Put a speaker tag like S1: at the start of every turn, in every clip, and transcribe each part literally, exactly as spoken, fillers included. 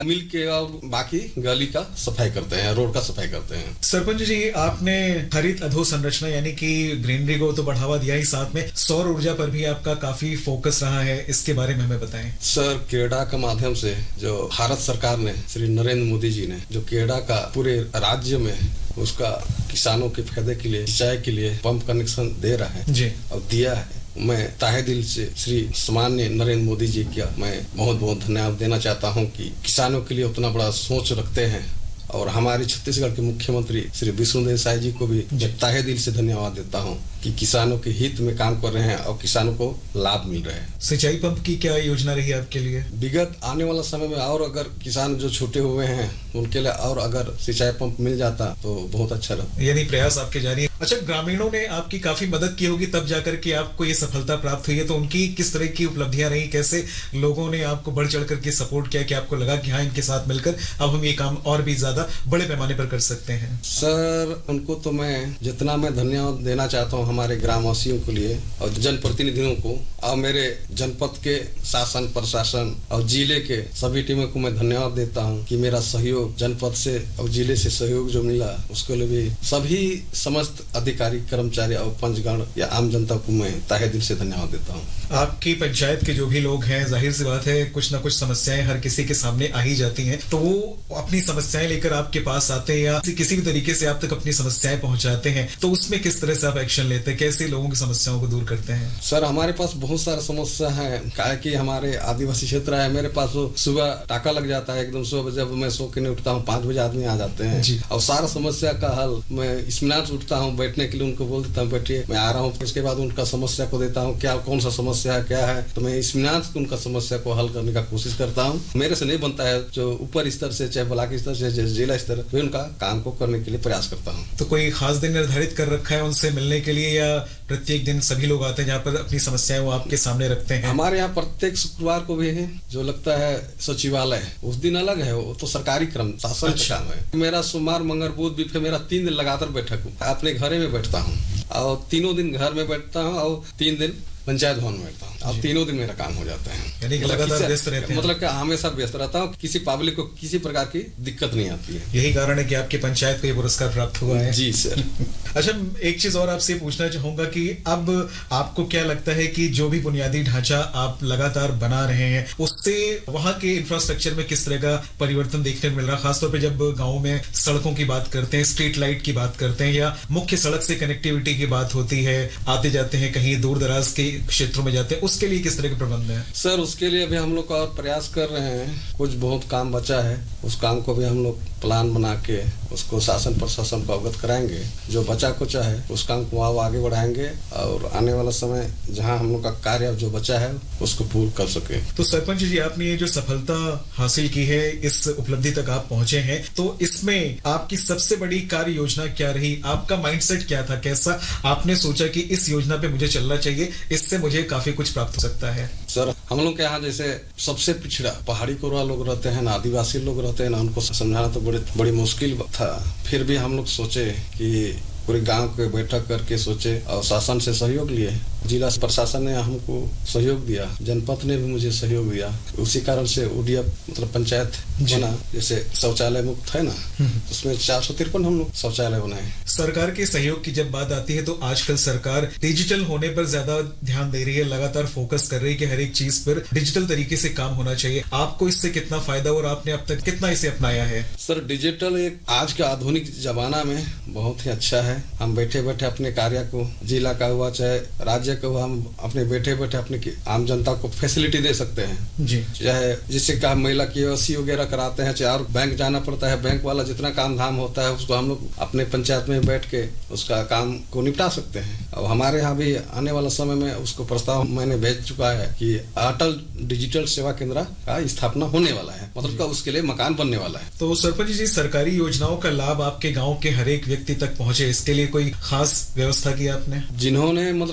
S1: मिल के और बाकी गली का सफाई करते हैं, रोड का सफाई करते हैं।
S2: सरपंच जी, आपने हरित अधोसंरचना यानी कि ग्रीनरी को तो बढ़ावा दिया ही, साथ में सौर ऊर्जा पर भी आपका काफी फोकस रहा है, इसके बारे में हमें बताएं।
S1: सर, केडा के माध्यम से जो भारत सरकार ने, श्री नरेंद्र मोदी जी ने जो केडा का पूरे राज्य में उसका किसानों के फायदे के लिए, सिंचाई के लिए पंप कनेक्शन दे रहा है जी और दिया है। मैं ताहे दिल से श्री सामान्य नरेंद्र मोदी जी का मैं बहुत बहुत धन्यवाद देना चाहता हूं कि किसानों के लिए उतना बड़ा सोच रखते हैं। और हमारे छत्तीसगढ़ के मुख्यमंत्री श्री विष्णुदेव साय जी को भी ताहे दिल से धन्यवाद देता हूं कि किसानों के हित में काम कर रहे हैं और किसानों को लाभ मिल रहा है।
S2: सिंचाई पंप की क्या योजना रही है आपके लिए?
S1: विगत आने वाला समय में और अगर किसान जो छूटे हुए हैं उनके लिए और अगर सिंचाई पंप मिल जाता तो बहुत अच्छा रहता।
S2: यानी प्रयास आपके जारी है। अच्छा, ग्रामीणों ने आपकी काफी मदद की होगी तब जाकर के आपको ये सफलता प्राप्त हुई है, तो उनकी किस तरह की उपलब्धियां रही, कैसे लोगों ने आपको बढ़ चढ़ करके सपोर्ट किया कि आपको लगा कि हाँ, इनके साथ मिलकर अब हम ये काम और भी ज्यादा बड़े पैमाने पर कर सकते हैं?
S1: सर, उनको तो मैं जितना मैं धन्यवाद देना चाहता हूँ हमारे ग्रामवासियों के लिए और जनप्रतिनिधियों को और मेरे जनपद के शासन प्रशासन और जिले के सभी टीमों को मैं धन्यवाद देता हूँ कि मेरा सहयोग जनपद से और जिले से सहयोग जो मिला उसके लिए भी सभी समस्त अधिकारी, कर्मचारी और पंचगण या आम जनता को मैं ताहे दिल से धन्यवाद देता हूँ।
S2: आपकी पंचायत के जो भी लोग हैं, जाहिर सी बात है कुछ ना कुछ समस्याएं हर किसी के सामने आ ही जाती हैं, तो वो अपनी समस्याएं लेकर आपके पास आते हैं या किसी भी तरीके से आप तक अपनी समस्याएं पहुंचाते हैं, तो उसमें किस तरह से आप एक्शन लेते हैं, कैसे लोगों की समस्याओं को दूर करते हैं?
S1: सर, हमारे पास बहुत सारा समस्या है, क्या कि हमारे आदिवासी क्षेत्र है। मेरे पास सुबह टाका लग जाता है एकदम सुबह, जब मैं सो के नहीं उठता हूँ पांच बजे आदमी आ जाते हैं और सारा समस्या का हल मैं इत्मीनान से उठता हूँ, बैठने के लिए उनको बोल देता हूँ बैठिए मैं आ रहा हूँ। उसके बाद उनका समस्या को देता हूँ, क्या कौन सा समस्या है क्या है, तो मैं इत्मीनान से उनका समस्या को हल करने का कोशिश करता हूँ। मेरे से नहीं बनता है, जो ऊपर स्तर से चाहे ब्लॉक स्तर से जिला स्तर में उनका काम को करने के लिए प्रयास करता हूँ।
S2: तो कोई खास दिन निर्धारित कर रखा है उनसे मिलने के लिए या प्रत्येक दिन सभी लोग आते हैं जहाँ पर अपनी समस्याएं वो आपके सामने रखते हैं?
S1: हमारे यहाँ प्रत्येक शुक्रवार को भी है जो लगता है सचिवालय, उस दिन अलग है, वो तो सरकारी क्रम शासन का काम है। मेरा सोमवार मंगल बुध भी मेरा तीन दिन लगातार बैठक हूँ, अपने घरे में बैठता हूँ और तीनों दिन घर में बैठता हूँ और तीन दिन पंचायत भवन में बैठता हूँ। अब तीनों दिन मेरा काम हो जाता है,
S2: यानी कि लगातार व्यस्त रहते हैं।
S1: मतलब कि हमेशा व्यस्त रहता हूँ, किसी पब्लिक को किसी प्रकार की दिक्कत नहीं आती है।
S2: यही कारण है कि आपकी पंचायत को ये पुरस्कार प्राप्त हुआ है।
S1: जी सर।
S2: अच्छा, एक चीज और आपसे पूछना चाहूंगा कि अब आपको क्या लगता है कि जो भी बुनियादी ढांचा आप लगातार बना रहे हैं उससे वहां के इंफ्रास्ट्रक्चर में किस तरह का परिवर्तन देखने को मिल रहा है? खासतौर पर जब गाँव में सड़कों की बात करते हैं, स्ट्रीट लाइट की बात करते हैं या मुख्य सड़क से कनेक्टिविटी की बात होती है, आते जाते हैं कहीं दूर दराज के क्षेत्रों में जाते हैं, उसके लिए किस तरह के प्रबंध है?
S1: सर, उसके लिए भी हम लोग और प्रयास कर रहे हैं, कुछ बहुत काम बचा है, उस काम को भी हम लोग प्लान बना के उसको शासन प्रशासन को अवगत कराएंगे। जो बचा कुछ है उस काम को और आगे बढ़ाएंगे और आने वाला समय जहां हम लोग का कार्य जो बचा है उसको पूर्ण कर सके।
S2: तो सरपंच जी, आपने ये जो सफलता हासिल की है, इस उपलब्धि तक आप पहुंचे हैं, तो इसमें आपकी सबसे बड़ी कार्य योजना क्या रही? आपका माइंडसेट क्या था? कैसा आपने सोचा कि इस योजना पे मुझे चलना चाहिए, इससे मुझे काफी कुछ प्राप्त हो सकता है?
S1: सर, हम लोग के यहाँ जैसे सबसे पिछड़ा पहाड़ी कोरवा लोग रहते हैं ना, आदिवासी लोग रहते हैं ना, उनको समझाना तो बड़ी बड़ी मुश्किल था। फिर भी हम लोग सोचे कि पूरे गांव के बैठक करके सोचे और शासन से सहयोग लिए, जिला प्रशासन ने हमको सहयोग दिया, जनपद ने भी मुझे सहयोग दिया। उसी कारण से ओडीएफ मतलब पंचायत बना, जैसे शौचालय मुक्त है ना, उसमें चार सौ तिरपन हम लोग शौचालय बनाए।
S2: सरकार के सहयोग की जब बात आती है तो आजकल सरकार डिजिटल होने पर ज्यादा ध्यान दे रही है, लगातार फोकस कर रही है कि हर एक चीज पर डिजिटल तरीके से काम होना चाहिए। आपको इससे कितना फायदा और आपने अब तक कितना इसे अपनाया है?
S1: सर, डिजिटल एक आज के आधुनिक जमाना में बहुत ही अच्छा है। हम बैठे बैठे अपने कार्य को, जिला का हुआ चाहे राज्य का हुआ, हम अपने बैठे बैठे अपने आम जनता को फैसिलिटी दे सकते हैं जी। चाहे जिससे का महिला केवाईसी वगैरह कराते हैं, चाहे और बैंक जाना पड़ता है, बैंक वाला जितना काम धाम होता है उसको हम लोग अपने पंचायत में बैठ के उसका काम को निपटा सकते हैं। और हमारे यहाँ भी आने वाला समय में उसको प्रस्ताव मैंने भेज चुका है कि अटल डिजिटल सेवा केंद्र का स्थापना होने वाला है, मतलब का उसके लिए मकान बनने वाला है।
S2: तो सरपंच जी, सरकारी योजनाओं का लाभ आपके गाँव के हर एक व्यक्ति तक पहुँचे, इसके लिए कोई खास व्यवस्था की आपने?
S1: जिन्होंने मतलब के जागरूक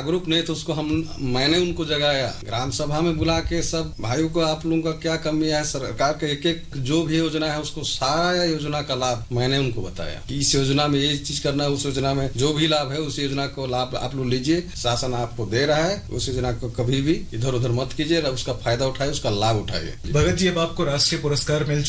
S1: जागरूक नहीं तो उसको हम मैंने उनको जगाया, ग्राम सभा में बुला के सब भाइयों को आप लोगों का क्या कमी है, सरकार के एक एक जो भी योजना है उसको सारा योजना का लाभ मैंने उनको बताया कि इस योजना में ये चीज करना है, उस योजना में जो भी लाभ है उस योजना को लाभ आप लोग लीजिए, शासन आपको दे रहा है, उस योजना को कभी भी इधर उधर मत कीजिए, उसका फायदा उठाए, उसका लाभ उठाइए।
S2: भगत जी, अब आपको राष्ट्रीय पुरस्कार मिल